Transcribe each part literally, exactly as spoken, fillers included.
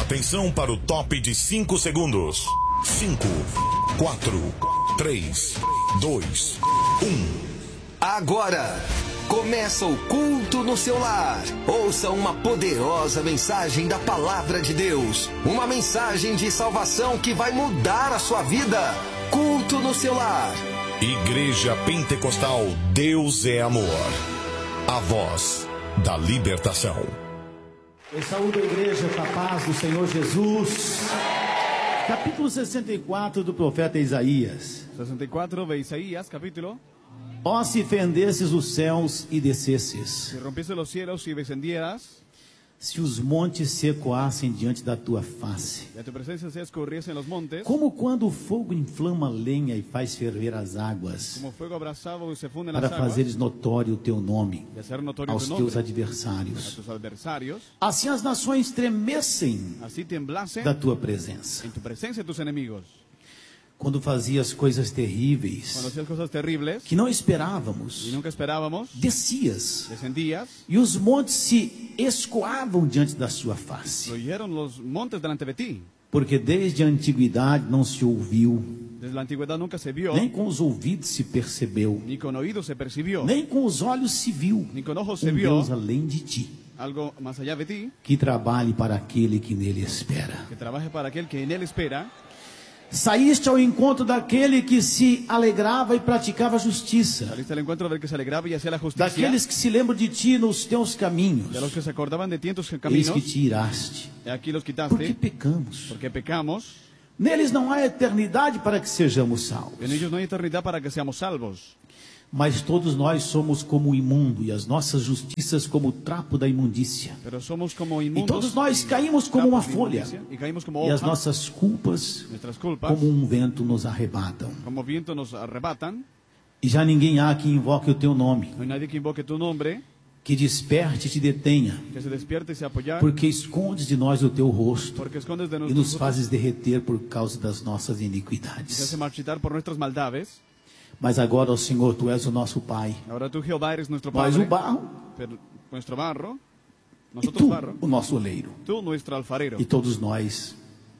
Atenção para o top de cinco segundos. cinco, quatro, três, dois, um. Agora começa o culto no seu lar. Ouça uma poderosa mensagem da palavra de Deus. Uma mensagem de salvação que vai mudar a sua vida. Culto no seu lar. Igreja Pentecostal Deus é Amor. A voz da libertação. Eu saúdo a igreja com a paz do Senhor Jesus. Capítulo sessenta e quatro do profeta Isaías. sessenta e quatro de Isaías, capítulo. Ó, se fendesses os céus e descesses, Si rompiese los cielos y descendieras, se os montes se ecoassem diante da tua face, y a tu presencia se escurriesen los montes, como quando o fogo inflama a lenha e faz ferver as águas, como fuego abrasado y se funden las para aguas, fazeres notório o teu nome y hacer notorio aos tu teus nombre a adversários. tus adversarios, Assim as nações tremessem así temblasen da tua presença. en tu presencia tus enemigos. Quando fazias coisas terríveis Cuando hacías cosas terribles que não esperávamos, y nunca esperábamos, descias, descendías, e os montes se escoavam diante da sua face, fluyeron los montes delante de ti. porque desde a antiguidade não se ouviu, Desde la antigüedad nunca se vio, nem com os ouvidos se percebeu, ni con oídos se percibió, nem com os olhos se viu ni con ojos se um vio Deus além de ti, algo más allá de ti, que trabalhe para aquele que nele espera. que trabaje para aquel que en él espera. Saíste ao encontro daquele que se alegrava e praticava justiça, Saliste al encuentro del que se alegraba y hacía la justicia, daqueles que se lembram de ti nos teus caminhos. de los que se acordaban de ti en tus Eis caminos. que te iraste, Y aquí los porque quitaste, pecamos. porque pecamos. Neles não há eternidade para que sejamos salvos. En ellos no hay eternidad para que seamos salvos. Mas todos nós somos como o imundo, e as nossas justiças como o trapo da imundícia. Pero somos como E inmundos. todos nós y caímos como uma trapos de folha, inmundicia, y caímos como e as hoja, nossas culpas nuestras culpas, como um vento nos arrebatam. como viento nos arrebatan. E já ninguém há que invoque o teu nome, No hay nadie que invoque tu nombre, que desperte e te detenha, que se despierte y se apoyar, porque escondes de nós o teu rosto porque escondes de e nos nosotros fazes derreter por causa das nossas y se iniquidades. hace marchitar por nuestras maldades. Mas agora, ó Senhor, tu és o nosso Pai, Ahora tú, Jehová, eres nuestro nós Padre, o barro pero nuestro barro, e nosotros tu barro, o nosso oleiro. tú nuestro alfarero. E todos nós,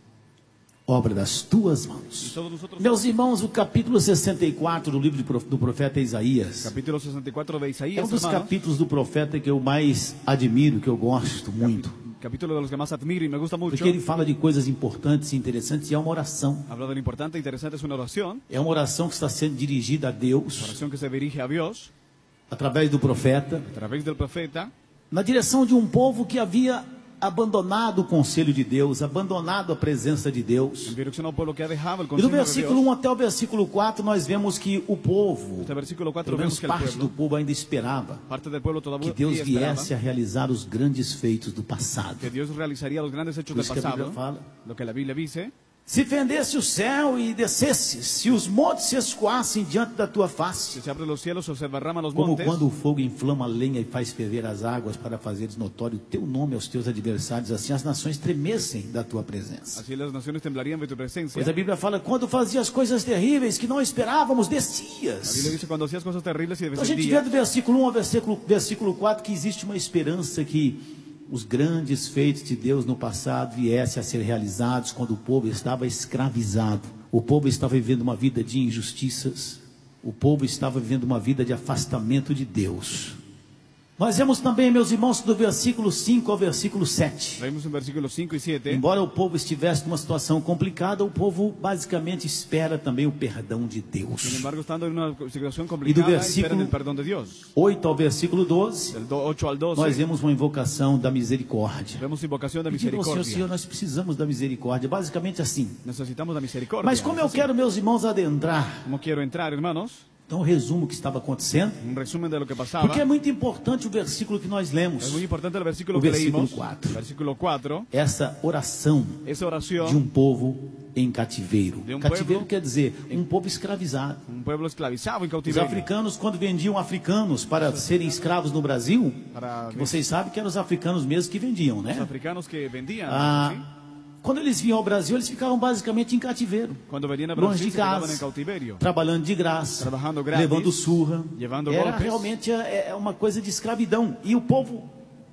obra das tuas Y mãos. todos nosotros. Meus irmãos, o capítulo sessenta e quatro do livro de prof- do profeta Isaías Capítulo sesenta y cuatro de é Isaías, um dos hermanos. capítulos do profeta que eu mais admiro, que eu gosto muito. Capítulo de los que más admiro y me gusta mucho. Porque ele fala de coisas importantes e interessantes, e é uma oração. Habla de lo importante e interesante, es una oración. É uma oração que está sendo dirigida a Deus, Oración que se dirige a Dios através do profeta, a través del profeta, na direção de um povo que havia abandonado o conselho de Deus, abandonado a presença de Deus. en dirección a un pueblo que ha dejado el E do consejo de versículo Dios. um até o versículo quatro, nós vemos que o povo, Este versículo cuatro pelo menos vemos que el parte do pueblo, povo ainda esperava parte del pueblo que todavía Deus esperaba viesse a realizar os grandes feitos do passado. que Dios realizaría los grandes hechos Por del isso que a Bíblia pasado, fala: lo que la Biblia dice. se fendesse o céu e descesse, se os montes se escoassem diante da tua Si face, se abren los cielos o se derraman los como montes, quando o fogo inflama a lenha e faz ferver as águas para fazeres notório o teu nome aos teus adversários, assim as nações tremessem da tua presença. así las naciones temblarían de tu presencia. Pois a Bíblia fala: quando fazias coisas terríveis que não esperávamos, La Biblia descias. dice cuando hacías cosas terribles y Então a gente vê do descendías. versículo um ao versículo, versículo quatro que existe uma esperança que os grandes feitos de Deus no passado viessem a ser realizados quando o povo estava escravizado. O povo estava vivendo uma vida de injustiças. O povo estava vivendo uma vida de afastamento de Deus. Nós vemos também, meus irmãos, do versículo cinco ao versículo sete. Leímos en versículos cinco y siete. Embora o povo estivesse numa situação complicada, o povo basicamente espera também o perdão de Sin Deus. embargo, estando en una situación complicada, versículo- esperan el perdón de Dios. oito ao versículo doze, Del do- ocho al nós doce, vemos uma invocação da misericórdia. vemos invocación de Pedindo ao Senhor: misericordia. Senhor, nós precisamos da misericórdia. Basicamente assim. Necesitamos la misericordia. Mas como eu Es así. quero, meus irmãos, adentrar, Como quiero entrar, hermanos, então resumo o que estava acontecendo, un resumen de lo que pasaba. porque é muito importante o versículo que nós lemos. Es muy importante el versículo O que versículo leímos. cuatro. Versículo cuatro. Essa oração Esa de oración, um povo em cativeiro. De um Cativeiro povo- quer dizer um povo escravizado. un pueblo esclavizado en Os cautiverio. africanos, quando vendiam africanos para serem escravos no Brasil, Para que vocês sabem que eram os africanos mesmos que vendiam, los né? africanos que vendían, ¿sí? Ah, quando eles vinham ao Brasil, eles ficavam basicamente em cativeiro, Cuando venían a longe Brasil de se quedaban en casa, cautiverio. trabalhando de graça, Trabajando gratis, levando surra. levando Era golpes. realmente é, é uma coisa de escravidão. E o povo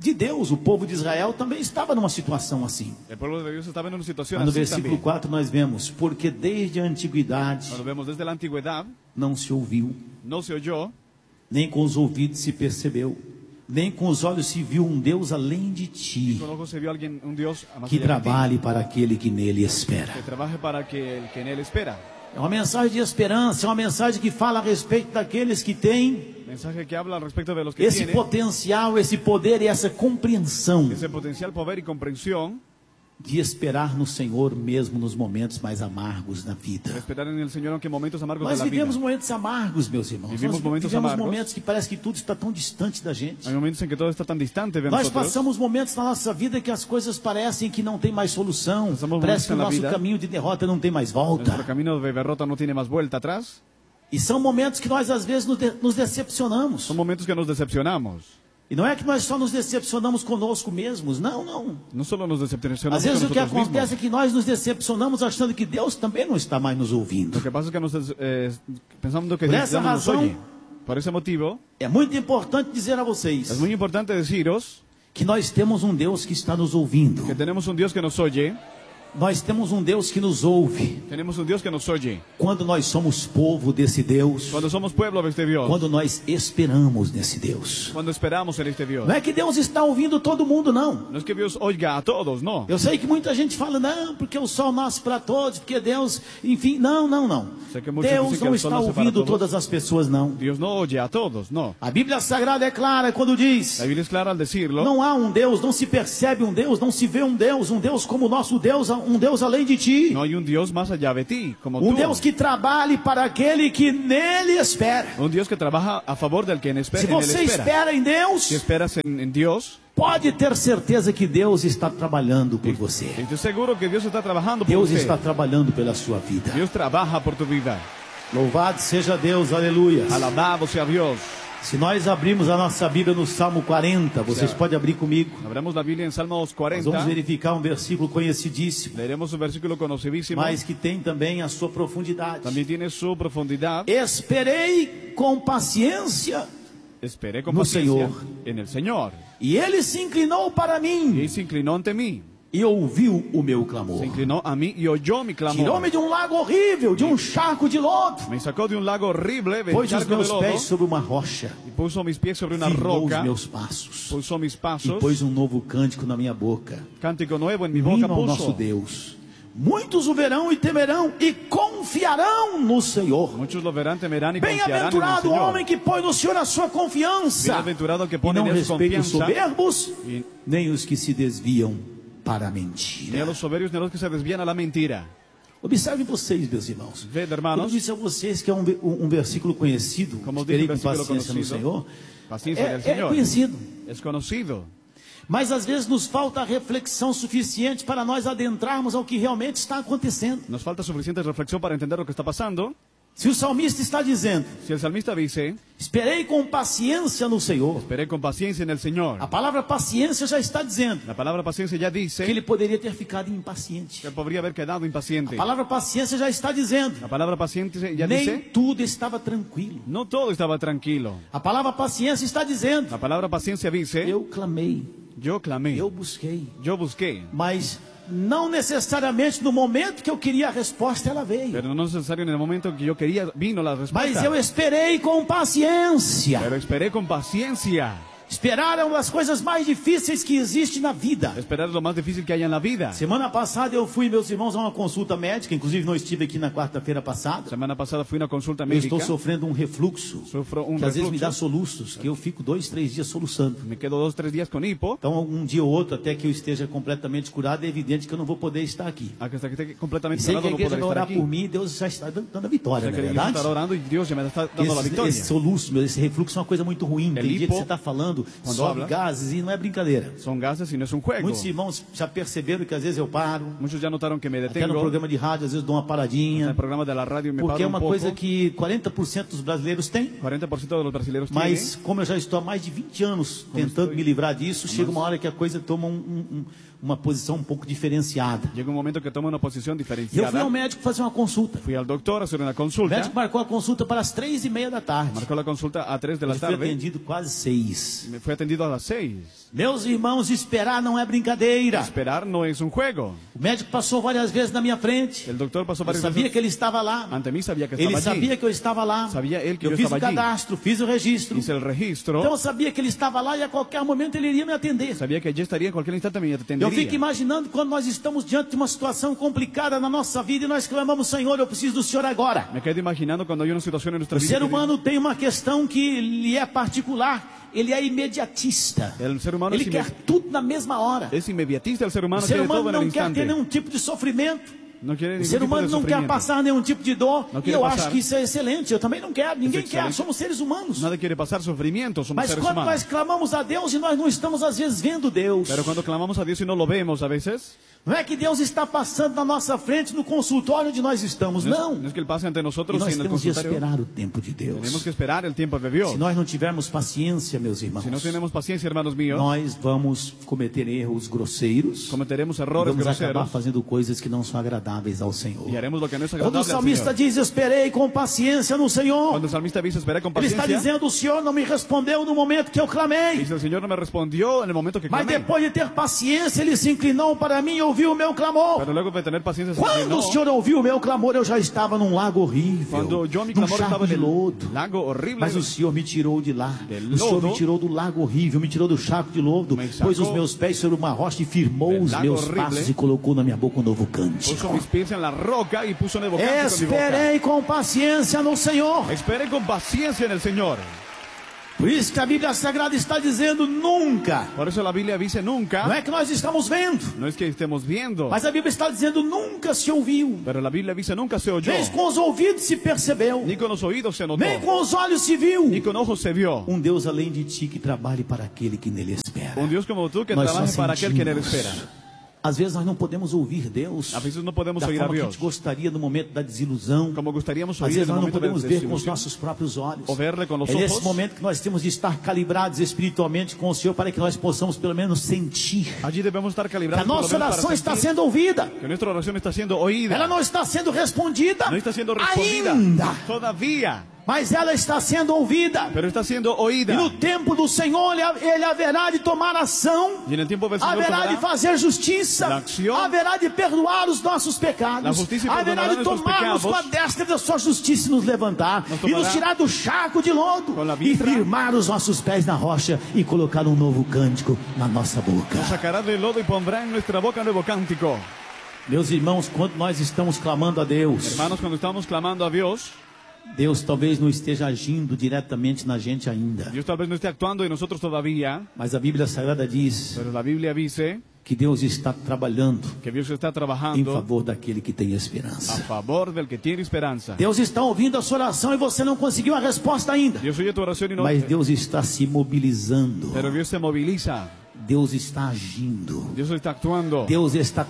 de Deus, o povo de Israel também estava numa situação assim. El pueblo de Dios estaba en una situación Mas no así versículo también. quatro nós vemos, porque desde a antiguidade Cuando vemos desde la antigüedad, não se ouviu, no se oyó, nem com os ouvidos se percebeu, nem com os olhos se viu um Deus além de ti, con ojos se vio alguien, un Dios más que allá de ti, trabalhe para aquele que nele espera. que trabaje para que el que en él espera. É uma mensagem de esperança, é uma mensagem que fala a respeito daqueles que têm Mensaje que habla al respecto de los que esse tienen potencial, esse poder e essa compreensão ese potencial, poder y comprensión de esperar no Senhor mesmo nos momentos mais amargos da de vida. esperar en el Señor aunque momentos amargos Nós de la vida. vivemos momentos amargos, meus irmãos. Vivimos Nós momentos vivemos amargos. momentos que parece que tudo está tão distante da gente. Hay momentos en que todo está tan distante de Nós nosotros. passamos momentos na nossa vida que as coisas parecem que não tem mais solução. Passamos Parece que o momentos na nosso vida. caminho de derrota não tem mais volta. Nuestro camino de derrota no tiene más vuelta atrás. E são momentos que nós às vezes nos, de- nos decepcionamos. Son momentos que nos decepcionamos. E não é que nós só nos decepcionamos conosco mesmos. Não, não. No solo nos decepcionamos Às vezes con o que nosotros acontece mismos. é que nós nos decepcionamos achando que Deus também não está mais nos ouvindo. Lo que pasa es que nos des- eh, pensando que Por Dios esa ya no nos razón- oye. Por ese motivo, É muito importante dizer a vocês es muy importante deciros que nós temos um Deus que está nos ouvindo. que tenemos un Dios que nos oye. Nós temos um Deus que nos ouve Tenemos un Dios que nos oye. quando nós somos povo desse Deus, Cuando somos pueblo de este Dios. quando nós esperamos nesse Deus. Cuando esperamos en este Dios. Não é que Deus está ouvindo todo mundo, não. No es que Dios oiga a todos, no. Eu sei que muita gente fala, não, porque o sol nasce para todos, porque Deus, enfim, não, não, não. Sei que muitos Deus dizem que não o sol está nasce para ouvindo todos. todas as pessoas, não. Dios no oye a todos, no. A Bíblia Sagrada é clara quando diz, La Biblia es clara al decirlo. não há um Deus, não se percebe um Deus, não se vê um Deus, um Deus como o nosso Deus, um Deus além de ti. No hay un Dios más allá de ti, como Um tú. Deus que trabalhe para aquele que nele espera. Un Dios que trabaja a favor del que en, espera, Se en él você espera. espera em Deus, Si esperas en, en Dios, pode ter certeza que Deus está trabalhando por você. estoy seguro que Dios está trabajando por Deus usted. está trabalhando pela sua vida. Dios trabaja por tu vida. Louvado seja Deus, aleluia. Alabado sea Dios. Se nós abrimos a nossa Bíblia no Salmo quarenta, vocês Claro. podem abrir comigo. Abramos la Biblia en Salmos Nós cuarenta. vamos verificar um versículo conhecidíssimo, Leeremos un versículo conocidísimo. mas que tem também a sua profundidade. También tiene su profundidad. Esperei com paciência, Esperé con No, paciencia Señor. en el Señor. e ele se inclinou para Y mim él se inclinó ante mí. e ouviu o meu clamor. Se inclinó a mí y oyó mi clamor. Tirou-me de um lago horrível, de um charco de lodo, Me sacó de un lago horrible, del pôs os charco de meus lodo, pés sobre uma rocha, y puso mis pies sobre una firmou os roca, meus passos, puso mis e pasos, pôs um novo cântico na minha boca. cántico nuevo en mi boca Hino ao nosso puso. Deus. Muitos o verão e temerão e confiarão no Senhor. Muchos lo verán, temerán y confiarán en el Bem-aventurado o Señor. homem que põe no Senhor a sua confiança Bienaventurado el que e pone não en él su respeita os confianza, soberbos, y nem os que se desviam para a ni a mentira. los soberbios ni a los que se desvían a la mentira. Observem vocês, meus irmãos. Ved, Eu hermanos, disse a vocês que é um, ve- um versículo conhecido. Como Esperei disse com o versículo paciência no conhecido. Senhor. paciencia del É, é Señor. conhecido. Es conocido. Mas às vezes nos falta a reflexão suficiente para nós adentrarmos ao que realmente está acontecendo. Nos falta suficiente reflexión para entender lo que está pasando. Se o salmista está dizendo, Si el salmista dice, esperei com paciência no Senhor, esperé con paciencia en el Señor. a palavra paciência já está dizendo La palabra paciencia ya que dice ele poderia ter ficado impaciente. que podría haber quedado impaciente. A palavra paciência já está dizendo, La palabra paciente ya nem dice, tudo estava tranquilo. no todo estaba tranquilo. A palavra paciência está dizendo, La palabra paciencia dice, eu clamei, yo clamé, eu busquei, yo busqué, mas não necessariamente no momento que eu queria a resposta ela veio. pero no necesario en el momento que yo quería, vino la Mas respuesta. eu esperei com paciência. Pero esperé con paciencia. Esperar é uma das coisas mais difíceis que existe na vida. Esperar es lo más difícil que hay en la vida. Semana passada eu fui, meus irmãos, a uma consulta médica, inclusive não estive aqui na quarta-feira passada. Semana pasada fui a una consulta Eu médica. estou sofrendo um refluxo, Sofro un que às vezes me refluxo. dá soluços, que eu fico dois, três dias soluçando. Me quedo dos, tres días con hipo. Então, um dia ou outro, até que eu esteja completamente curado, é evidente que eu não vou poder estar aqui. Hasta que esté E completamente sei que curado a no igreja poder vai estar orar aquí. por mim, Deus já está dando a O vitória, sea não que é la iglesia verdade? está orando y Dios ya me está dando la Esse, victoria. esse soluço, meu, esse refluxo é uma coisa muito ruim. Tem El dia que hipo, você está falando, quando sobe habla, gases e não é brincadeira. Son gases y no es un juego. Muitos irmãos já perceberam que às vezes eu paro, Muchos ya notaron que me até no detengo. programa de rádio, às vezes dou uma En paradinha, el programa de la radio me porque é paro un uma poco. coisa que quarenta por cento dos brasileiros têm. cuarenta por ciento de los brasileños Mas como eu já estou há mais de vinte anos tentando estou- me livrar disso, chega uma hora que a coisa toma um- um- um- uma posição um pouco diferenciada. tienen. Llega un momento que toma una posición E eu fui diferenciada. ao médico fazer uma consulta. Fui al doctor a hacer una O consulta. médico marcou a consulta para as três e meia da tarde. Marcó la consulta a tres de la Eu fui tarde. atendido quase seis. Me fui atendido a las seis. Meus irmãos, esperar não é brincadeira. Esperar no es un juego. O médico passou várias vezes na minha frente. El doctor pasó Eu varias sabia veces que ele estava lá. ante mí, sabía que Ele estaba allí. sabia que eu estava lá. Sabia ele que eu eu fiz estava o allí. cadastro, fiz o registro. Hice el registro. Então eu sabia que ele estava lá e a qualquer momento ele iria me atender. Sabía que allí estaría en cualquier instante me Eu atendería. fico imaginando quando nós estamos diante de uma situação complicada na nossa vida e nós clamamos, Senhor, eu preciso do Senhor agora. Me quedo imaginando cuando hay una situación en nuestra O vida. ser que humano tem uma questão que lhe é particular. Ele é imediatista. El ser humano Ele es, quer tudo na mesma hora. es inmediatista, el ser O humano ser quiere todo humano en el não quer ter instante. nenhum tipo de sofrimento. No quiere O ningún ser tipo humano de não quer sufrimiento. passar nenhum tipo de dor. Não E quer eu passar. acho que isso é excelente. Eu também não quero. Ninguém quer. excelente. Somos seres humanos. Nadie quiere pasar sufrimiento, somos Mas seres quando humanos. nós clamamos a Deus e nós não estamos às vezes vendo Deus, Pero cuando clamamos a Dios y no lo vemos a veces, não é que Deus está passando na nossa frente no consultório onde nós estamos, no es, não. no es que Él pase ante E nosotros nós y en el temos de consultorio. esperar o tempo de Tenemos Deus. que esperar el tiempo de Dios. Se nós não tivermos paciência, meus irmãos, Si no tenemos paciencia, hermanos míos, nós vamos cometer erros grosseiros. cometeremos E errores vamos acabar groseros fazendo coisas que não são agradáveis ao Senhor. y haremos lo que no es Quando o agradable al salmista Señor. diz, esperei com paciência no Senhor, Cuando el salmista dice, esperé con ele está paciencia, dizendo, o Senhor não me respondeu no momento que eu clamei. dice, el Señor no me respondió en el momento que Mas clamé. depois de ter paciência, ele se inclinou para mim e ouviu o meu clamor. Pero luego de tener paciencia, se Quando inclinó. o Senhor ouviu o meu clamor, eu já estava num lago horrível, Cuando yo mi num clamor charco estaba de en el lodo. lago horrible, Mas o Senhor me tirou de lá. Del O Senhor lodo. me tirou do lago horrível, me tirou do charco de lodo, Me pôs os sacou meus pés sobre uma rocha e firmou del os lago meus horrible. passos e colocou na minha boca um novo puso cântico. mis pies en la roca y puso nuevo cántico en mi boca. Esperei com paciência no Senhor. Espere con paciencia en el Señor. Por isso que a Bíblia Sagrada está dizendo nunca. Por eso la Biblia dice nunca. Não é que nós estamos vendo, No es que estemos viendo, mas a Bíblia está dizendo nunca se ouviu. pero la Biblia dice nunca se oyó, Nem com os ouvidos se percebeu, ni con los oídos se notó, nem com os olhos se viu. ni con ojos se vio. Um Deus além de ti que trabalhe para aquele que nele espera. Un Dios como tú que Nós só trabaje para aquel que en él sentimos. espera. Às vezes nós não podemos ouvir Deus A veces no podemos da oír a forma que a Dios gente gostaria no momento da desilusão. como gustaríamos Às oír vezes en el nós não momento de podemos ver com os desilusión, nossos próprios olhos. o verle con los É nesse ojos. momento que nós temos de estar calibrados espiritualmente com o Senhor para que nós possamos pelo menos sentir Allí debemos estar que a calibrados por lo nossa menos para oração está sentir sendo ouvida. que nuestra oración está siendo oída. Ela não está sendo respondida No está siendo respondida ainda, todavía, mas ela está sendo ouvida. pero está siendo E oída. no tempo do Senhor, ele, ele haverá de tomar ação, Y en el tiempo del Señor haverá de tomará fazer justiça, la acción, haverá de perdoar os nossos la pecados, justiça e haverá perdonará de nuestros tomar-nos pecados, com a destra da sua justiça e nos levantar, nos e nos tomará tirar do charco de lodo, com a e vitra, firmar os nossos pés na rocha, e colocar um novo cântico na nossa boca. nos sacará del lodo y pondrá en nuestra boca nuevo cántico. Meus irmãos, quando nós estamos clamando a Deus, Hermanos, cuando estamos clamando a Dios, Deus talvez não esteja agindo diretamente na gente ainda, Dios tal vez no esté actuando en nosotros todavía, mas a Bíblia Sagrada diz pero la Biblia dice que Deus está trabalhando que Dios está em trabajando favor daquele que tem a esperança. favor del que tiene esperanza. Deus está ouvindo a sua oração e você não conseguiu a resposta ainda. Dios oye tu oración y no, Mas Deus está se mobilizando. pero Dios se moviliza, Deus está agindo. Dios está actuando, Deus está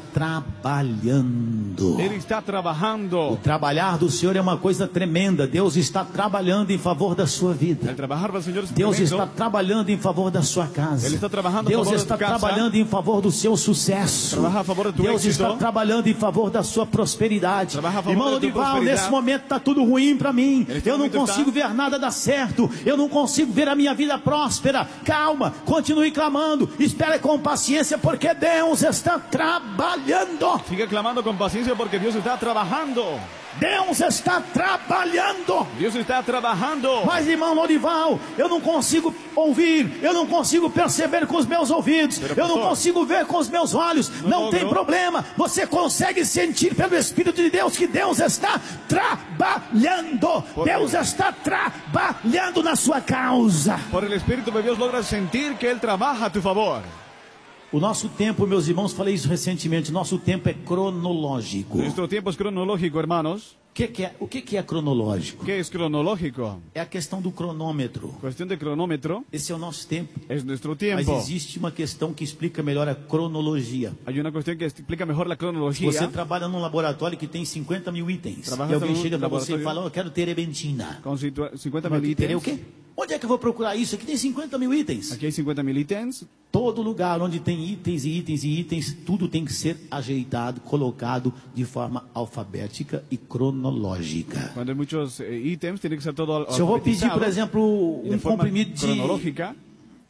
trabalhando. Él está O trabajando. trabalhar do Senhor é uma coisa tremenda. Deus está trabalhando em favor da sua vida. El trabajar para el Señor es Deus tremendo. está trabalhando em favor da sua casa. Ele está trabalhando a Deus favor da está tua casa. trabalhando em favor do seu sucesso. Trabalha a favor do teu Deus êxito. está trabalhando em favor da sua prosperidade. Trabalha a favor Irmão da tua Lodival, prosperidade. nesse momento está tudo ruim para mim. Nesse Eu não momento consigo está. ver nada dar certo. Eu não consigo ver a minha vida próspera. Calma, continue clamando. Espere com paciência, porque Deus está trabalhando. Sigue clamando con paciencia porque Dios está trabajando. Deus está trabalhando. Dios está trabajando. Mas, irmão Lodival, eu não consigo ouvir, eu não consigo perceber com os meus ouvidos, Pero, eu não pastor, consigo ver com os meus olhos. não Não logrou. tem problema, você consegue sentir pelo Espírito de Deus que Deus está trabalhando. Por- Deus está trabalhando na sua causa. Por el Espíritu de Dios logras sentir que Él trabaja a tu favor. O nosso tempo, meus irmãos, falei isso recentemente, nosso tempo é cronológico. Nuestro tiempo es cronológico, hermanos. O que, que é, o que, que é cronológico? ¿Qué es cronológico? É a questão do cronômetro. Cuestión de cronómetro. Esse é o nosso tempo. Es nuestro Mas tiempo. existe uma questão que explica melhor a cronologia. Hay una cuestión que explica mejor la cronología. Você trabalha num laboratório que tem cinquenta mil itens. Trabalha e alguém num chega para você e laboratório- fala, oh, eu quero terebentina. Con situa- cincuenta Mas mil terei o ítems. quê? Onde é que eu vou procurar isso? Aqui tem cinquenta mil itens. Aquí hay cincuenta mil ítems. Todo lugar onde tem itens e itens e itens, tudo tem que ser ajeitado, colocado de forma alfabética e cronológica. Cuando hay muchos eh, ítems, tiene que ser todo al- Se eu vou pedir, alfabetizado por exemplo, y de um forma comprimido de, cronológica.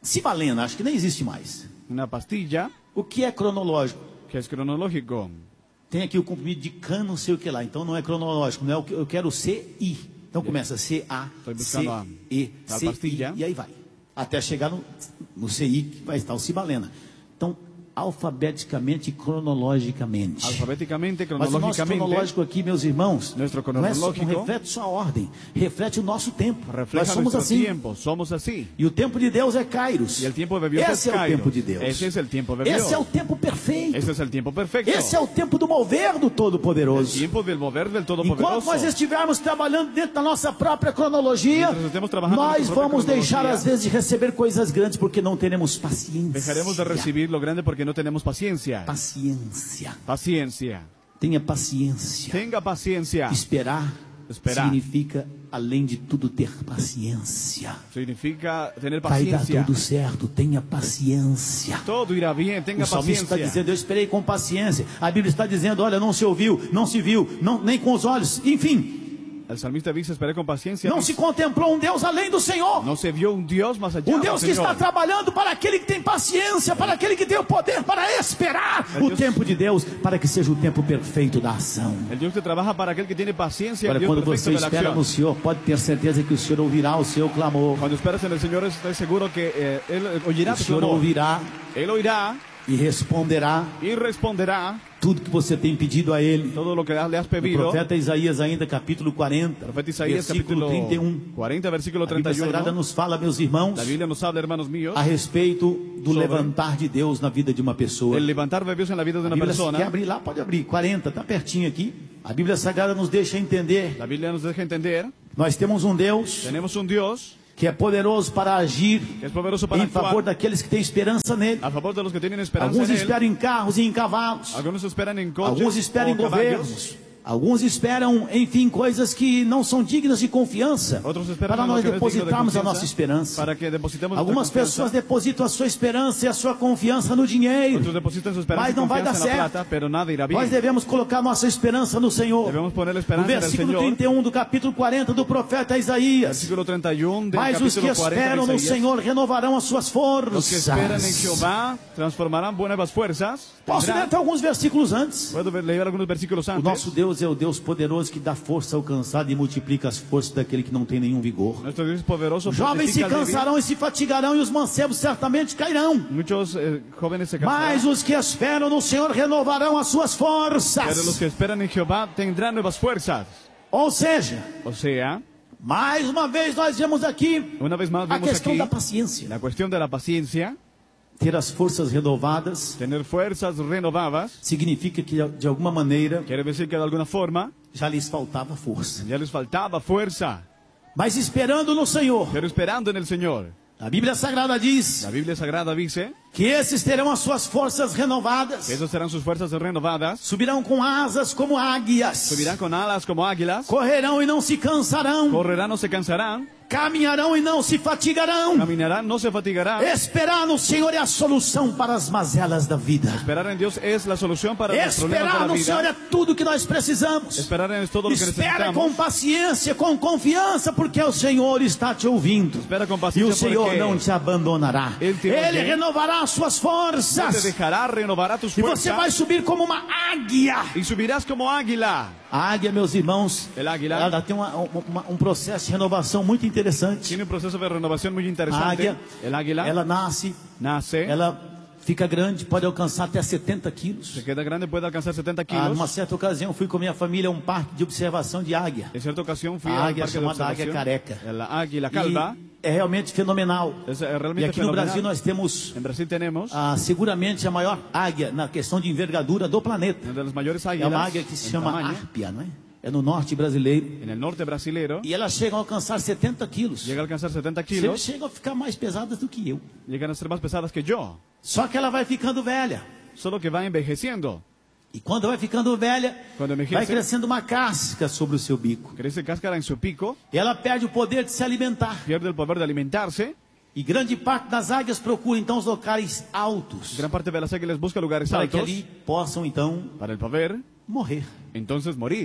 Cibalena, acho que nem existe mais. Una pastilla O que é cronológico? que es cronológico. Tem aqui o comprimido de can, não sei o que lá. Então não é cronológico, não é o que eu quero C I. Então começa C A, Estou C buscando a- E, a C I, pastilha. e aí vai. Até chegar no, no C I, que vai estar o Cibalena. Então, alfabeticamente e cronologicamente. Alfabéticamente, Mas o nosso cronológicamente, cronológico aqui, meus irmãos, Nuestro não, é só, não cronológico reflete só a ordem, reflete o nosso tempo. Nós refleja somos nuestro assim. tiempo. Somos así. E o tempo de Deus é Kairos. Y el tiempo de Dios Esse es é o Kairos. tempo de Deus. Ese es el tiempo de Dios. Esse é o tempo perfeito. Ese es el tiempo perfecto. Esse é o tempo do mover do El Todo-Poderoso. tiempo del mover del Enquanto Todopoderoso. nós estivermos trabalhando dentro da nossa própria cronologia, Mientras estemos trabajando en nós nuestra propia vamos deixar cronología, às vezes de receber coisas grandes porque não teremos paciência. Dejaremos de recibir lo grande porque no tenemos paciencia. Paciência. Paciencia. Tenha paciência. Tenga paciencia. Esperar, Esperar. significa, além de tudo, ter paciência. Significa tener Vai dar paciencia. tudo certo, tenha paciência. Todo irá bien, tenga O salmista está paciencia. dizendo, eu esperei com paciência. A Bíblia está dizendo, olha, não se ouviu, não se viu, não, nem com os olhos. Enfim, El salmista dice, esperé con paciencia. não se contemplou um Deus além do Senhor. No se vio un Dios más allá Um del Deus que Señor. está trabalhando para aquele que tem paciência, para aquele que tem o poder para esperar É o Deus- tempo de Deus, para que seja o tempo perfeito da ação. El Dios que trabaja para aquel que tiene paciencia. El Agora, Dios quando perfecto você de la espera acción. no Senhor, pode ter certeza que o Senhor ouvirá o seu clamor. Cuando esperas en el Señor, estoy seguro que eh, Él oirá O tu Senhor clamor. ouvirá Él oirá e responderá y responderá tudo que você tem pedido a Ele. todo lo que le has O pedido. profeta Isaías, ainda capítulo quarenta, Profeta Isaías, versículo capítulo trinta e um. cuarenta, versículo A Bíblia Sagrada treinta y uno. nos fala, meus irmãos, La Biblia nos habla, hermanos míos, a respeito do Sobre- levantar de Deus na vida de uma pessoa. el levantar de Dios en la vida de A una Bíblia, quer persona. abrir lá? Pode abrir. quarenta, está pertinho aqui. A Bíblia Sagrada nos deixa entender. La Biblia nos deja entender, Nós temos um Deus tenemos un Dios que é poderoso para agir que es poderoso para em favor actuar daqueles que têm esperança nele. a favor de los que tienen esperanza Alguns en Él. esperam em carros e em cavalos. Algunos esperan en coches Alguns esperam em o caballos. governos. Alguns esperam, enfim, coisas que não são dignas de confiança. Otros esperan Para en lo nós que no es digno de depositarmos a confianza, nossa esperança. para que depositemos nuestra Algumas confianza. pessoas depositam a sua esperança e a sua confiança no dinheiro. Otros depositan su esperanza Mas y não vai dar confianza en la certo. plata, pero nada irá bien. Nós devemos colocar nossa esperança no Senhor. Debemos poner la No esperanza en el versículo Señor. trinta e um do capítulo quarenta do profeta Isaías. Versículo treinta y uno del Mas os que capítulo cuarenta esperam de no Isaías. Senhor renovarão as suas Los que esperan en forças. Jehová transformarán buenas fuerzas. Posso ler Tendrán- até alguns versículos antes? Puedo ver- leer algunos versículos O antes. nosso Deus é o Deus poderoso que dá força ao cansado e multiplica as forças daquele que não tem nenhum vigor. Nuestro Dios es poderoso. Os jovens se fortifica al débil. cansarão e se fatigarão, e os mancebos certamente cairão. Muchos eh, jóvenes se Mas cansarán. os que esperam no Senhor renovarão as suas Pero los forças. que esperan en Jehová tendrán nuevas fuerzas. Ou seja, O sea, mais uma vez nós vemos aqui una vez más a vemos questão aquí da paciência. la cuestión de la paciencia. Ter as forças renovadas Tener fuerzas renovadas significa que de alguma maneira quiere decir que de alguna forma já lhes faltava força. ya les faltaba fuerza. Mas esperando no Senhor, Pero esperando en el Señor. a Bíblia Sagrada diz La Biblia Sagrada dice que esses terão as suas forças renovadas, que esas serán sus fuerzas renovadas. subirão com asas como águias, Subirán con alas como águilas. correrão e não se cansarão, Correrán, no se cansarán. caminharão e não se fatigarão. Caminarán, no se fatigarán. Esperar no Senhor é a solução para as mazelas da vida. Esperar en Dios es la solución para los problemas de Esperar la no Senhor é vida. tudo que nós precisamos. Esperar en todo lo que Espera com necesitamos. paciência, com confiança, porque o Senhor está te ouvindo. Espera con E paciencia o Senhor porque não te abandonará. Ele te Ele oye. renovará as suas no te forças. dejará, renovará tus E você vai fuerzas. subir como uma águia. Y subirás como águila. A águia, meus irmãos, El águila ela tem uma, uma- um processo de renovação muito interessante. tiene un proceso de renovación muy A interesante. águia, El águila ela nasce, nace, ela fica grande, pode alcançar até setenta quilos. se queda grande, puede alcanzar setenta Ah, kilos. numa certa ocasião, fui com minha família a um parque de observação de águia. En cierta ocasión fui A al águia parque de chamada águia observación. careca. La águila calva. E é realmente fenomenal. Es eh, E realmente aqui no fenomenal. Brasil nós temos En Brasil tenemos ah, seguramente a maior águia na questão de envergadura do planeta. una de las mayores É águilas uma águia que se en chama tamaño, árpia, não é? É no norte brasileiro. en el norte brasilero. E elas chegam a alcançar setenta quilos. Llega a alcançar setenta Sempre kilos. chegam a ficar mais pesadas do que eu. Llegan a ser más pesadas que yo. Só que ela vai ficando velha. Solo que va envejeciendo. E quando vai ficando velha, Quando envelhece, vai crescendo uma casca sobre o seu bico. crece cáscara en su pico. E ela perde o poder de se alimentar. Pierde el poder de alimentarse. E grande parte das águias procura então os locais altos. Gran parte de las águilas busca lugares Para que altos ali possam então para el poder morrer. entonces morir.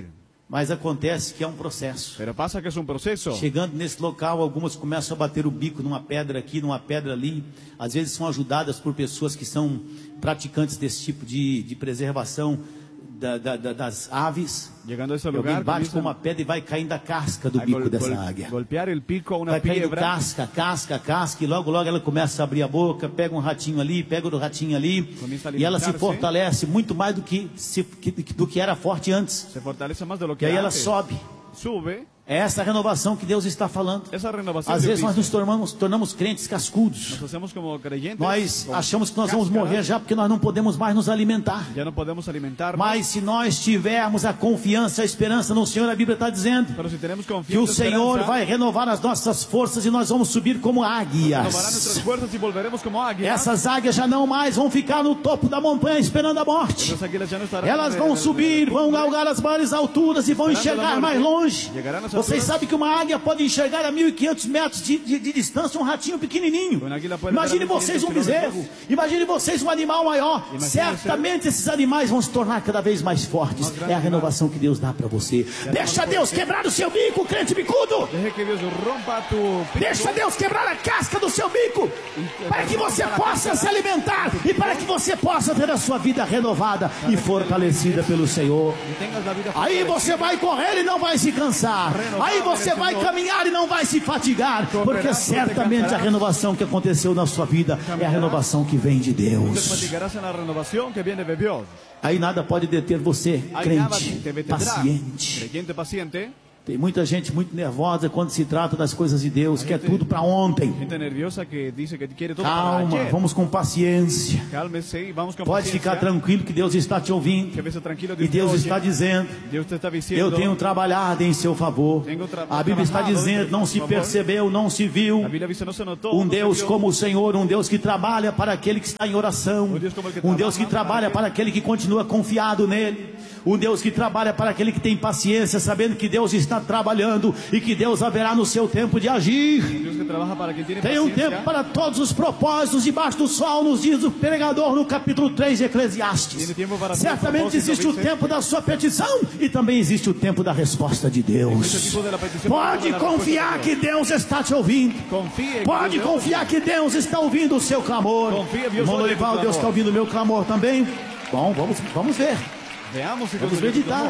Mas acontece que é um processo. Pero pasa que es un proceso. Chegando nesse local, algumas começam a bater o bico numa pedra aqui, numa pedra ali. Às vezes são ajudadas por pessoas que são praticantes desse tipo de, de preservação da, da, da, das aves. Llegando a ese Alguém lugar, bate com comienzan uma pedra e vai caindo a casca do a bico gol- dessa gol- águia. golpear el pico a una Vai caindo piedra. casca, casca, casca, e logo, logo ela começa a abrir a boca, pega um ratinho ali, pega outro ratinho ali, Começa a e ela se alimentar-se. fortalece muito mais do que, se, que- do que era forte antes. Se fortalece más de lo que E aí ela antes. sobe. Sube. É essa renovação que Deus está falando. Esa renovación. Às Dios vezes nós dice. nos tornamos, tornamos crentes cascudos. Nos hacemos como creyentes. Nós con achamos que nós vamos cáscara. morrer já porque nós não podemos mais nos alimentar. Ya no podemos alimentarnos. Mas se nós tivermos a confiança, a esperança no Senhor, a Bíblia está dizendo Pero si tenemos que o confianza, Senhor esperanza, vai renovar as nossas forças e nós vamos subir como renovará águias. nuestras fuerzas y volveremos como águilas. Essas águias já não mais vão ficar no topo da montanha esperando a morte. Esas águilas ya no estarán Elas en vão el- en el- subir, vão galgar as maiores alturas e vão enxergar mais longe. Vocês sabem que uma águia pode enxergar a mil e quinhentos metros de, de, de distância um ratinho pequenininho. Imagine vocês um bezerro. Imagine vocês um animal maior. Certamente esses animais vão se tornar cada vez mais fortes. É a renovação que Deus dá para você. Deixa Deus quebrar o seu bico, crente bicudo. Deje que Dios rompa tu pico. Deixa Deus quebrar a casca do seu bico, para que você possa se alimentar e para que você possa ter a sua vida renovada e fortalecida pelo Senhor. Y tengas la vida Aí você vai correr e não vai se cansar. Aí você vai caminhar e não vai se fatigar, porque certamente a renovação que aconteceu na sua vida é a renovação que vem de Te Deus. fatigarás en la renovación que viene de Dios. Aí nada pode deter você, Hay nada crente, que te detendrá. paciente. Creyente paciente. Tem muita gente muito nervosa quando se trata das coisas de Deus, que é tudo para ontem. Gente nerviosa que dice que quiere todo para Calma, ayer. vamos com paciência. Cálmese y vamos con Pode paciencia. ficar tranquilo que Deus está te ouvindo. Quédese tranquilo, E Deus te está oye. dizendo: Deus te está diciendo. eu tenho trabalhado em seu favor. Tenho tra- A Bíblia está trabalhado dizendo: em não seu se favor. percebeu, não se viu. A Biblia dice, no se notó, Um no se Deus vio. como o Senhor, um Deus que trabalha para aquele que está em oração, Um Deus como ele que um Deus que trabalha trabalha para aquele que continua confiado nele, um Deus que trabalha para aquele que tem paciência, sabendo que Deus está trabalhando e que Deus haverá no seu tempo de agir. Dios que trabaja para quien tiene Tem um paciencia. tempo para todos os propósitos debaixo do sol, nos diz o pregador no capítulo três de Eclesiastes. Tem tempo para todos os Certamente propósitos, existe o dice. tempo da sua petição e também existe o tempo da resposta de Deus. Ese tipo de la petición, Pode de la confiar respuesta que de Deus está te ouvindo. Dios. Confíe que Pode Dios- confiar que Deus está ouvindo o seu clamor. Confia, Deus Irmão ouve o Lorival, teu Deus clamor. está ouvindo o meu clamor também? Bom, vamos, vamos ver. Veamos si Dios Vamos oye tu meditar. clamor.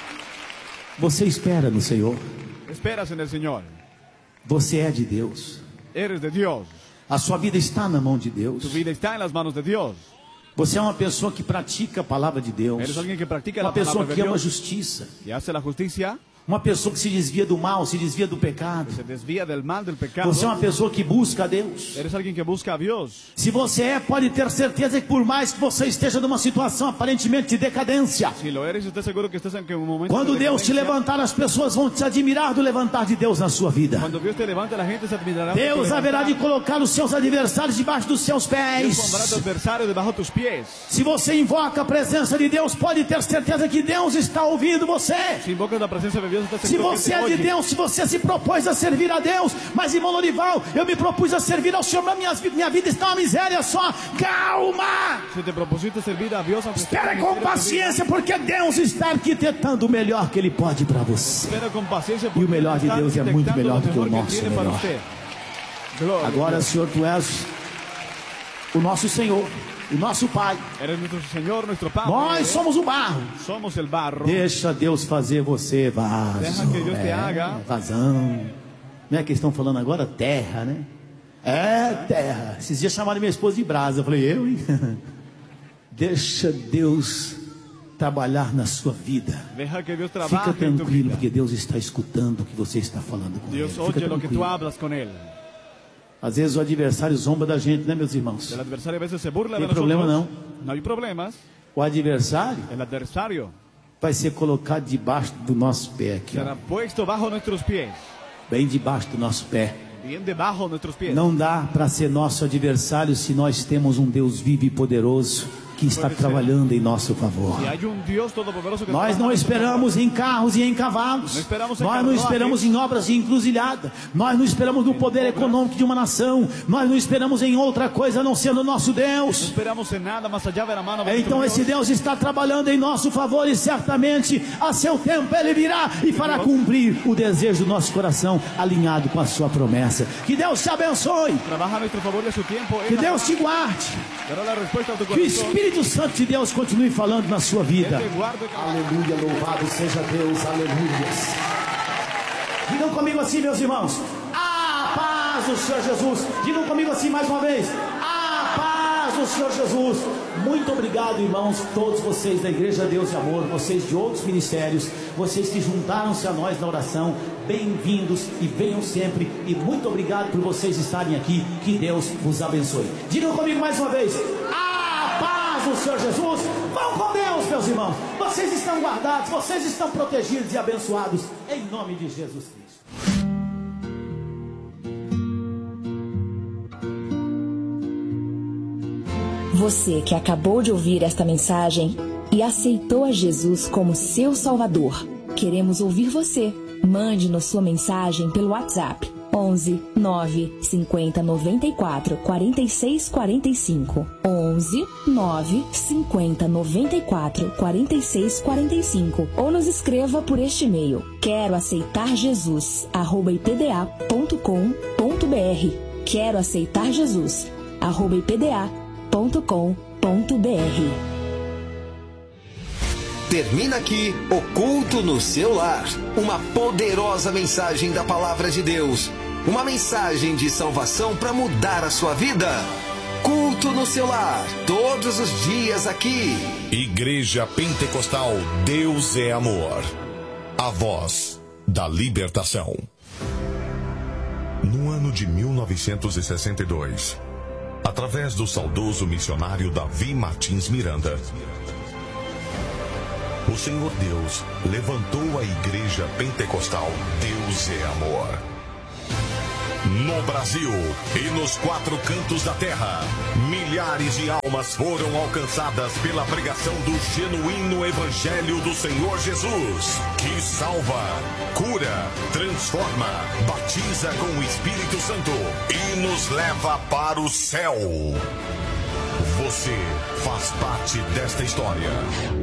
Você espera no Senhor. Esperas en el Señor. Você é de Deus. Eres de Dios. A sua vida está na mão de Deus. Tu vida está en las manos de Dios. Você é uma pessoa que pratica a palavra de Deus. Eres alguien que practica Uma la pessoa palabra que de ama a Dios. justiça. Que hace la justicia. Uma pessoa que se desvia do mal, se desvia do pecado. Se desvía del mal, del pecado. Você é uma pessoa que busca a Deus. Eres alguien que busca a Dios. Se você é, pode ter certeza que por mais que você esteja numa situação aparentemente de decadência, Si lo eres, estés seguro que estás en un momento quando de Deus te decadencia. levantar, as pessoas vão te admirar do levantar de Deus na sua vida. Cuando Dios te levanta, la gente se admirará. de tu Deus haverá de levantar. colocar os seus adversários debaixo dos seus Dios pondrá pés. tu adversario debajo de tus pies. Se você invoca a presença de Deus, pode ter certeza que Deus está ouvindo você. Si invocas la presencia de Dios, estás Se seguro que você te é de oye. Deus, se você se propôs a servir a Deus, mas irmão Lorival, eu me propus a servir ao Senhor, mas minha, minha vida está uma miséria só. Calma! Si te propusiste servir a Dios, aunque Espera estés com en miseria, paciência, porque Deus está arquitetando o melhor que Ele pode para você. espera con paciencia, E o melhor de está Deus é muito arquitectando melhor lo do que o mejor nosso tiene para melhor. usted. Gloria a Agora, Dios. Senhor, Tu és o nosso Senhor, o nosso Pai. Eres nuestro Señor, nuestro Padre. Nós somos o barro. Somos el barro. Deixa Deus fazer você vaso. Deixa que Deus te É, haga. vazão. Não é que estão falando agora? Terra, né? É terra. Esses dias chamaram minha esposa de brasa. Eu falei, eu, hein? Deixa Deus trabalhar na sua vida. Deja que Dios Fica trabaje en tu tranquilo, vida. porque Deus está escutando o que você está falando com Dios Ele. Fica oye lo que tú tranquilo. hablas con Él. Às vezes o adversário zomba da gente, né, meus irmãos? El adversario a veces se burla Tem de nosotros. problema não. No hay problemas. O adversário El adversario vai ser colocado debaixo do nosso pé aqui, ó. será puesto bajo nuestros pies. Bem debaixo do nosso pé. Bien debajo de nuestros pies. Não dá para ser nosso adversário se nós temos um Deus vivo e poderoso que está trabalhando em nosso favor. Y hay un Dios todopoderoso que Nós trabaja não en nuestro esperamos em carros e em cavalos. Não esperamos em Nós não carruagens. esperamos em obras de encruzilhada. Nós não esperamos no poder econômico de uma nação. Nós não esperamos em outra coisa a não ser no nosso favor. No Deus. esperamos en nada más allá de la mano de Então nuestro esse Dios. Deus está trabalhando em nosso favor e certamente a seu tempo Ele virá e fará cumprir o desejo do nosso coração alinhado com a sua promessa. Que Deus te abençoe. Trabaja a nuestro favor y a su tiempo. Que Él Deus te guarde. dará la respuesta a tu Que o corazón. Espírito Santo de Deus continue falando na sua vida. Él te guarde cada- Aleluia, louvado seja Deus, aleluia. Digam comigo assim, meus irmãos: a paz do Senhor Jesus. Digam comigo assim mais uma vez: a paz do Senhor Jesus. Muito obrigado, irmãos, todos vocês da Igreja Deus de Amor, vocês de outros ministérios, vocês que juntaram-se a nós na oração. Bem-vindos e venham sempre. E muito obrigado por vocês estarem aqui. Que Deus vos abençoe. Digam comigo mais uma vez: a paz do Senhor Jesus. Vão com Deus, meus irmãos. Vocês estão guardados, vocês estão protegidos e abençoados em nome de Jesus Cristo. Você que acabou de ouvir esta mensagem e aceitou a Jesus como seu Salvador, queremos ouvir você. Mande-nos sua mensagem pelo WhatsApp onze nove cinquenta noventa e quatro quarenta e seis quarenta e cinco onze nove cinquenta noventa e quatro quarenta e seis quarenta e cinco ou nos escreva por este e-mail: quero aceitar Jesus arroba ipda ponto com ponto br. Quero aceitar Jesus arroba ipda ponto com ponto br. Termina aqui o Culto no Seu Lar. Uma poderosa mensagem da Palavra de Deus. Uma mensagem de salvação para mudar a sua vida. Culto no Seu Lar. Todos os dias aqui. Igreja Pentecostal Deus é Amor. A voz da libertação. No ano de mil novecentos e sessenta e dois, através do saudoso missionário Davi Martins Miranda, o Senhor Deus levantou a Igreja Pentecostal Deus é Amor. No Brasil e nos quatro cantos da terra, milhares de almas foram alcançadas pela pregação do genuíno Evangelho do Senhor Jesus, que salva, cura, transforma, batiza com o Espírito Santo e nos leva para o céu. Você faz parte desta história.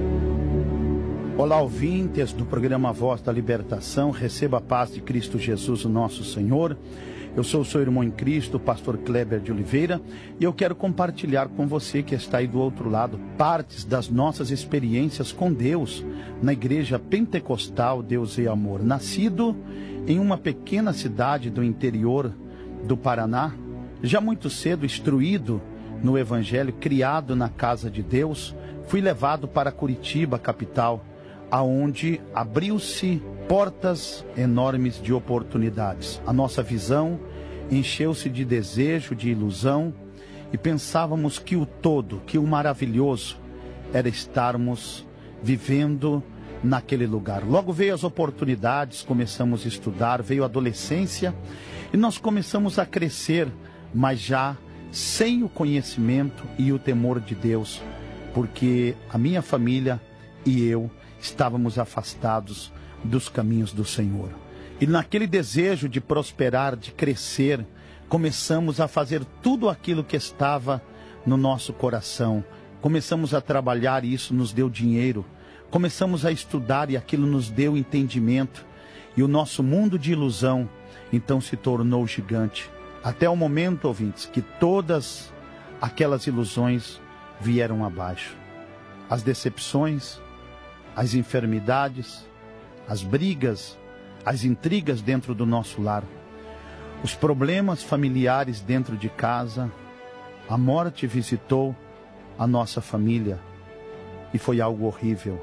Olá, ouvintes do programa Voz da Libertação. Receba a paz de Cristo Jesus, o nosso Senhor. Eu sou o seu irmão em Cristo, o pastor Kleber de Oliveira, e eu quero compartilhar com você que está aí do outro lado partes das nossas experiências com Deus na Igreja Pentecostal Deus é Amor. Nascido em uma pequena cidade do interior do Paraná, já muito cedo instruído no Evangelho, criado na casa de Deus, fui levado para Curitiba, capital, aonde abriu-se portas enormes de oportunidades. A nossa visão encheu-se de desejo, de ilusão, e pensávamos que o todo, que o maravilhoso era estarmos vivendo naquele lugar. Logo veio as oportunidades, começamos a estudar, veio a adolescência e nós começamos a crescer, mas já sem o conhecimento e o temor de Deus, porque a minha família e eu estávamos afastados dos caminhos do Senhor. E naquele desejo de prosperar, de crescer, começamos a fazer tudo aquilo que estava no nosso coração. Começamos a trabalhar e isso nos deu dinheiro. Começamos a estudar e aquilo nos deu entendimento. E o nosso mundo de ilusão então se tornou gigante. Até o momento, ouvintes, que todas aquelas ilusões vieram abaixo. As decepções, as enfermidades, as brigas, as intrigas dentro do nosso lar, os problemas familiares dentro de casa, a morte visitou a nossa família e foi algo horrível.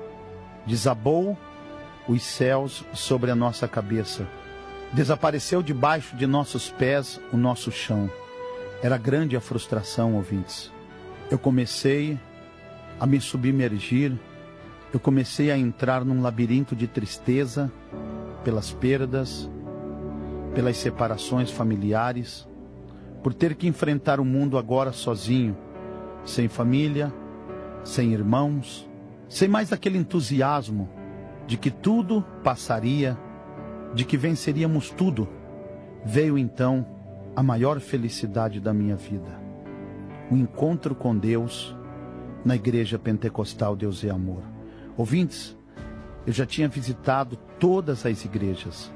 Desabou os céus sobre a nossa cabeça, desapareceu debaixo de nossos pés o nosso chão. Era grande a frustração, ouvintes. Eu comecei a me submergir, eu comecei a entrar num labirinto de tristeza pelas perdas, pelas separações familiares, por ter que enfrentar o mundo agora sozinho, sem família, sem irmãos, sem mais aquele entusiasmo de que tudo passaria, de que venceríamos tudo, veio então a maior felicidade da minha vida. O encontro com Deus na Igreja Pentecostal Deus é Amor. Ouvintes, eu já tinha visitado todas as igrejas.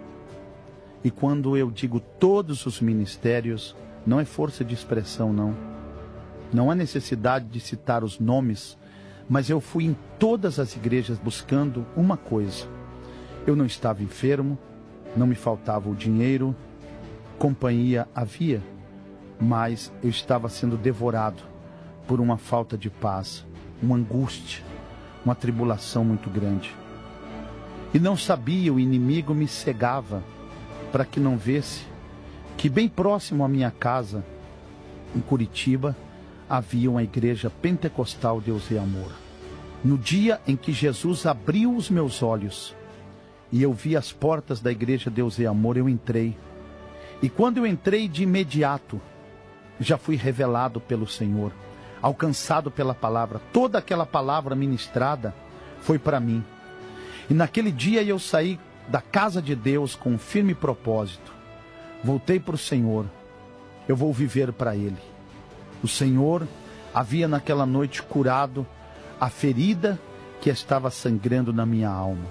E quando eu digo todos os ministérios, não é força de expressão, não. Não há necessidade de citar os nomes, mas eu fui em todas as igrejas buscando uma coisa. Eu não estava enfermo, não me faltava o dinheiro, companhia havia, mas eu estava sendo devorado por uma falta de paz, uma angústia, uma tribulação muito grande. E não sabia, o inimigo me cegava para que não visse que bem próximo à minha casa, em Curitiba, havia uma igreja pentecostal Deus é Amor. No dia em que Jesus abriu os meus olhos e eu vi as portas da igreja Deus é Amor, eu entrei. E quando eu entrei, de imediato, já fui revelado pelo Senhor, alcançado pela palavra. Toda aquela palavra ministrada foi para mim. E naquele dia eu saí da casa de Deus com um firme propósito. Voltei para o Senhor. Eu vou viver para Ele. O Senhor havia naquela noite curado a ferida que estava sangrando na minha alma.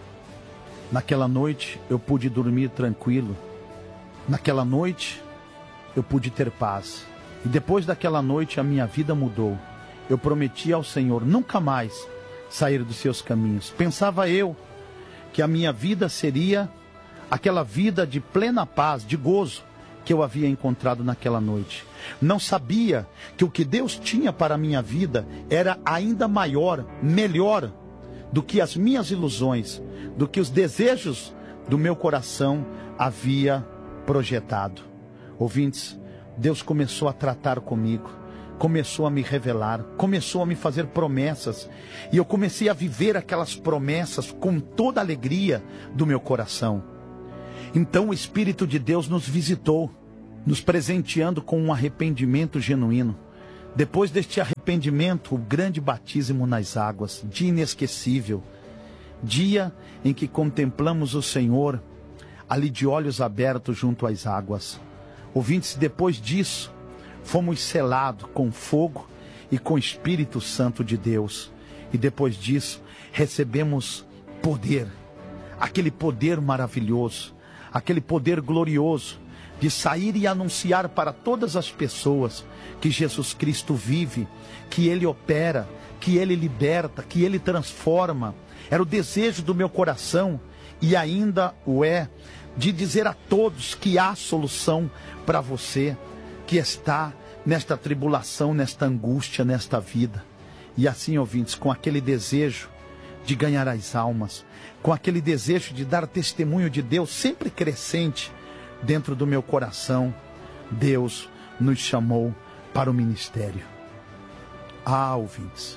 Naquela noite eu pude dormir tranquilo. Naquela noite eu pude ter paz. E depois daquela noite a minha vida mudou. Eu prometi ao Senhor nunca mais sair dos seus caminhos. Pensava eu que a minha vida seria aquela vida de plena paz, de gozo que eu havia encontrado naquela noite. Não sabia que o que Deus tinha para a minha vida era ainda maior, melhor do que as minhas ilusões, do que os desejos do meu coração havia projetado. Ouvintes, Deus começou a tratar comigo, começou a me revelar, começou a me fazer promessas, e eu comecei a viver aquelas promessas com toda a alegria do meu coração. Então o Espírito de Deus nos visitou, nos presenteando com um arrependimento genuíno. Depois deste arrependimento, o grande batismo nas águas, dia inesquecível, dia em que contemplamos o Senhor ali de olhos abertos junto às águas. Ouvintes, depois disso, fomos selados com fogo e com o Espírito Santo de Deus. E depois disso, recebemos poder, aquele poder maravilhoso, aquele poder glorioso de sair e anunciar para todas as pessoas que Jesus Cristo vive, que Ele opera, que Ele liberta, que Ele transforma. Era o desejo do meu coração, e ainda o é, de dizer a todos que há solução para você que está nesta tribulação, nesta angústia, nesta vida. E assim, ouvintes, com aquele desejo de ganhar as almas, com aquele desejo de dar testemunho de Deus sempre crescente dentro do meu coração, Deus nos chamou para o ministério. Ah, ouvintes,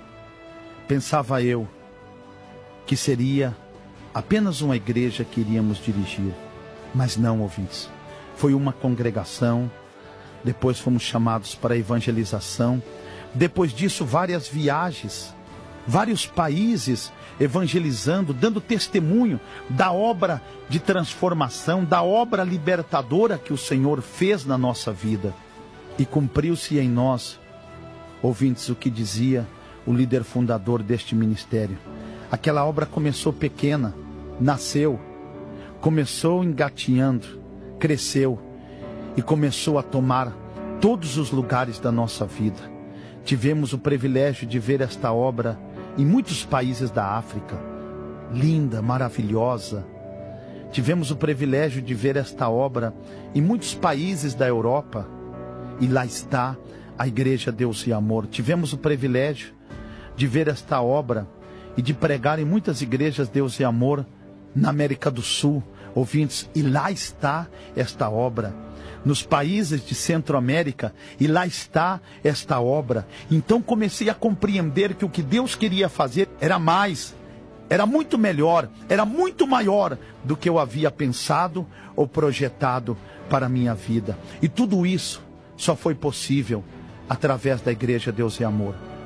pensava eu que seria apenas uma igreja que iríamos dirigir, mas não, ouvintes. Foi uma congregação, depois fomos chamados para a evangelização, depois disso várias viagens, vários países evangelizando, dando testemunho da obra de transformação, da obra libertadora que o Senhor fez na nossa vida. E cumpriu-se em nós, ouvintes, o que dizia o líder fundador deste ministério. Aquela obra começou pequena, nasceu, começou engatinhando, cresceu e começou a tomar todos os lugares da nossa vida. Tivemos o privilégio de ver esta obra em muitos países da África, linda, maravilhosa. Tivemos o privilégio de ver esta obra em muitos países da Europa, e lá está a Igreja Deus e Amor. Tivemos o privilégio de ver esta obra e de pregar em muitas igrejas Deus e Amor na América do Sul, ouvintes, e lá está esta obra. Nos países de Centro-América, e lá está esta obra. Então comecei a compreender que o que Deus queria fazer era mais, era muito melhor, era muito maior do que eu havia pensado ou projetado para a minha vida. E tudo isso só foi possível através da Igreja Deus e Amor.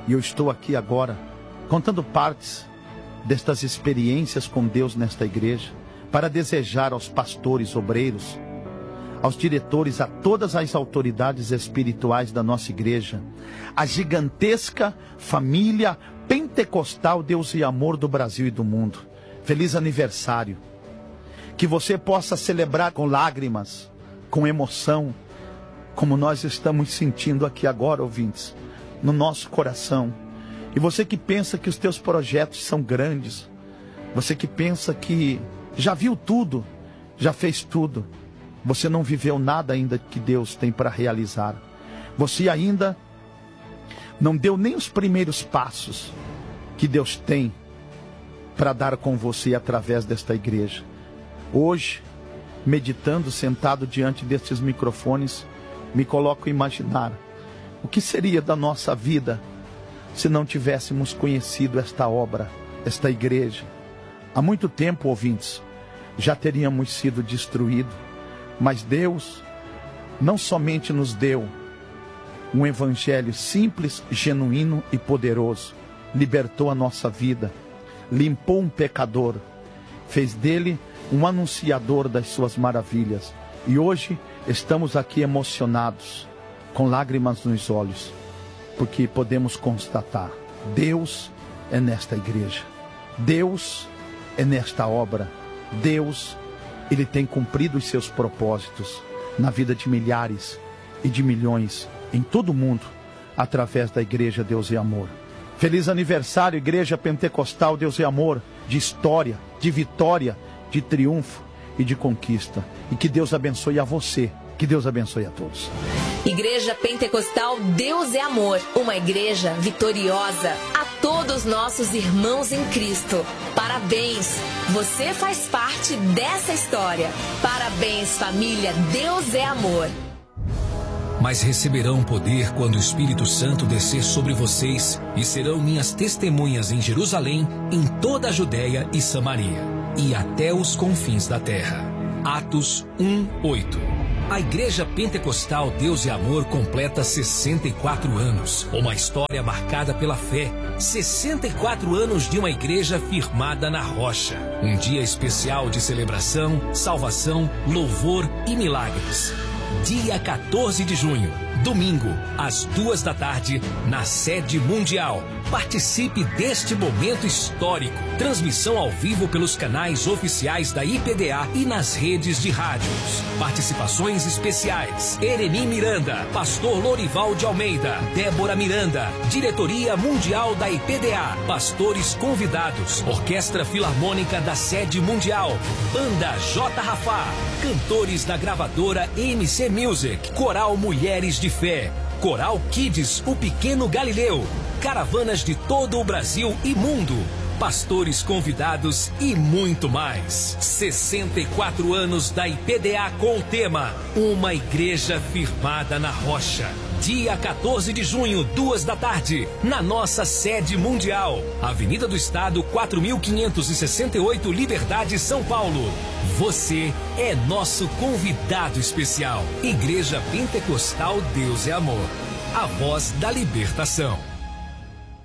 E eu estou aqui agora, contando partes destas experiências com Deus nesta igreja, para desejar aos pastores, obreiros, aos diretores, a todas as autoridades espirituais da nossa igreja, a gigantesca família pentecostal Deus e Amor do Brasil e do mundo. Feliz aniversário. Que você possa celebrar com lágrimas, com emoção, como nós estamos sentindo aqui agora, ouvintes, no nosso coração. E você que pensa que os teus projetos são grandes, você que pensa que já viu tudo, já fez tudo, você não viveu nada ainda que Deus tem para realizar. Você ainda não deu nem os primeiros passos que Deus tem para dar com você através desta igreja. Hoje, meditando, sentado diante destes microfones, me coloco a imaginar o que seria da nossa vida se não tivéssemos conhecido esta obra, esta igreja. Há muito tempo, ouvintes, já teríamos sido destruídos, mas Deus não somente nos deu um evangelho simples, genuíno e poderoso, libertou a nossa vida, limpou um pecador, fez dele um anunciador das suas maravilhas. E hoje estamos aqui emocionados, com lágrimas nos olhos, porque podemos constatar: Deus é nesta igreja, Deus é nesta obra, Deus, Ele tem cumprido os seus propósitos na vida de milhares e de milhões em todo o mundo, através da igreja Deus e Amor. Feliz aniversário, Igreja Pentecostal Deus e Amor, de história, de vitória, de triunfo e de conquista. E que Deus abençoe a você, que Deus abençoe a todos. Igreja Pentecostal Deus é Amor, uma igreja vitoriosa. A todos nossos irmãos em Cristo, parabéns, você faz parte dessa história. Parabéns, família Deus é Amor. Mas receberão poder quando o Espírito Santo descer sobre vocês e serão minhas testemunhas em Jerusalém, em toda a Judéia e Samaria e até os confins da terra. Atos um, oito. A Igreja Pentecostal Deus e Amor completa sessenta e quatro anos, uma história marcada pela fé. sessenta e quatro anos de uma igreja firmada na rocha. Um dia especial de celebração, salvação, louvor e milagres. Dia quatorze de junho, domingo, às duas da tarde, na sede mundial. Participe deste momento histórico. Transmissão ao vivo pelos canais oficiais da I P D A e nas redes de rádios. Participações especiais: Ereni Miranda, Pastor Lorival de Almeida, Débora Miranda, Diretoria Mundial da I P D A, pastores convidados, Orquestra Filarmônica da Sede Mundial, Banda J. Rafá, cantores da gravadora M C Music, Coral Mulheres de Fé, Coral Kids, o Pequeno Galileu, caravanas de todo o Brasil e mundo, pastores convidados e muito mais. sessenta e quatro anos da I P D A com o tema Uma Igreja Firmada na Rocha. Dia quatorze de junho, duas da tarde, na nossa sede mundial. Avenida do Estado, quatro mil quinhentos e sessenta e oito, Liberdade, São Paulo. Você é nosso convidado especial. Igreja Pentecostal Deus é Amor. A voz da libertação.